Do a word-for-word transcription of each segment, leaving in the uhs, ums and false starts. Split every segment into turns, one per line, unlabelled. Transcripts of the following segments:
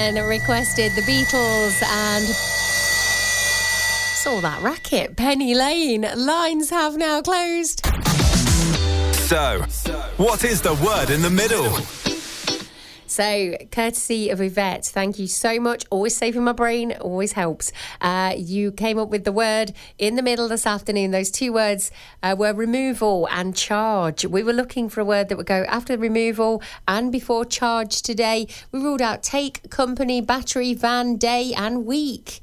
Jen requested the Beatles and saw that racket. Penny Lane. Lines have now closed.
So, what is the word in the middle?
So, courtesy of Yvette, thank you so much. Always safe in my brain, always helps. Uh, you came up with the word in the middle this afternoon. Those two words uh, were removal and charge. We were looking for a word that would go after removal and before charge today. We ruled out take, company, battery, van, day and week.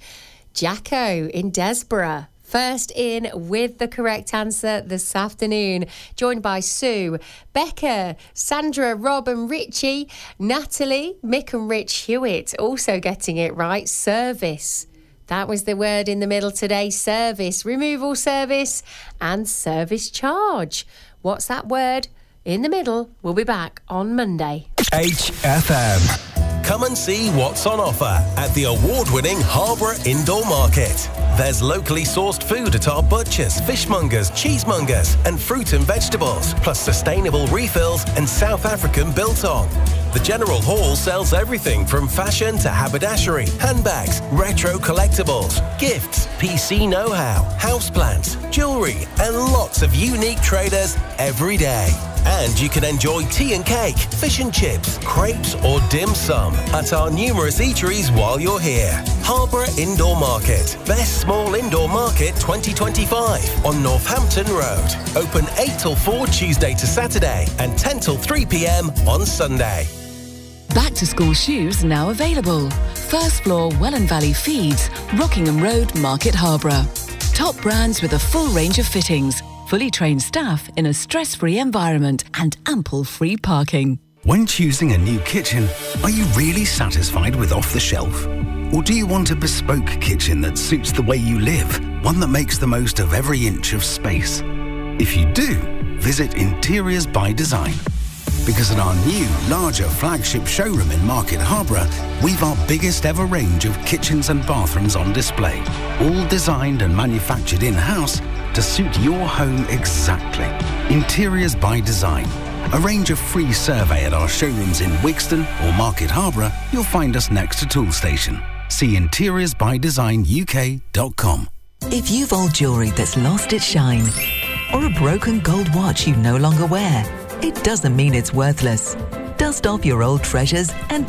Jacko in Desborough. First in with the correct answer this afternoon, joined by Sue, Becca, Sandra, Rob and Richie, Natalie, Mick and Rich Hewitt also getting it right. Service. That was the word in the middle today. Service, removal service and service charge. What's that word in the middle? We'll be back on Monday.
H F M.
Come and see what's on offer at the award-winning Harborough Indoor Market. There's locally sourced food at our butchers, fishmongers, cheesemongers and fruit and vegetables, plus sustainable refills and South African biltong. The General Hall sells everything from fashion to haberdashery, handbags, retro collectibles, gifts, P C know-how, houseplants, jewellery and lots of unique traders every day. And you can enjoy tea and cake, fish and chips, crepes or dim sum at our numerous eateries while you're here. Harborough Indoor Market. Best Small Indoor Market twenty twenty-five on Northampton Road. Open eight till four Tuesday to Saturday and ten till three p.m. on Sunday.
Back to school shoes now available. First floor Welland Valley Feeds, Rockingham Road, Market Harborough. Top brands with a full range of fittings. Fully trained staff in a stress-free environment and ample free parking.
When choosing a new kitchen, are you really satisfied with off the shelf? Or do you want a bespoke kitchen that suits the way you live, one that makes the most of every inch of space? If you do, visit Interiors by Design. Because at our new, larger flagship showroom in Market Harborough, we've our biggest ever range of kitchens and bathrooms on display, all designed and manufactured in-house to suit your home exactly. Interiors by Design. Arrange a free survey at our showrooms in Wigston or Market Harborough. You'll find us next to Tool Station. See interiors by design U K dot com.
If you've old jewellery that's lost its shine, or a broken gold watch you no longer wear, it doesn't mean it's worthless. Dust off your old treasures and